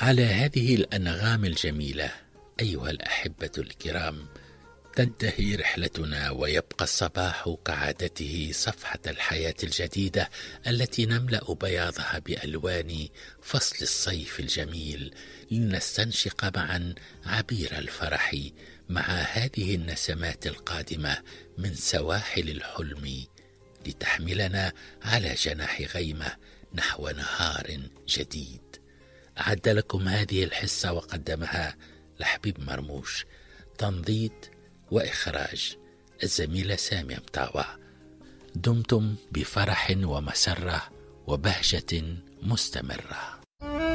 على هذه الأنغام الجميلة أيها الأحبة الكرام تنتهي رحلتنا، ويبقى الصباح كعادته صفحة الحياة الجديدة التي نملأ بياضها بألوان فصل الصيف الجميل، لنستنشق معا عبير الفرح مع هذه النسمات القادمة من سواحل الحلم، لتحملنا على جناح غيمة نحو نهار جديد. أعد لكم هذه الحصة وقدمها لحبيب مرموش، تنضيد وإخراج الزميلة سامية مطاوع. دمتم بفرح ومسرة وبهجة مستمرة.